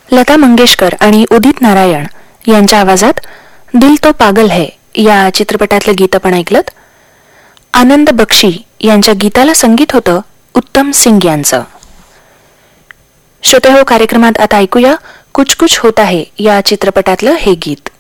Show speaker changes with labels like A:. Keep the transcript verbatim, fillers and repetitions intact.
A: लता मंगेशकर आणि उदित नारायण यांच्या आवाजात दिल तो पागल है या चित्रपटातलं गीत आपण ऐकलत. आनंद बक्षी यांच्या गीताला संगीत होतं उत्तम सिंग यांचं. श्रोते हो, कार्यक्रमात आता ऐकूया कुछ कुछ होता है या चित्रपटातलं हे गीत.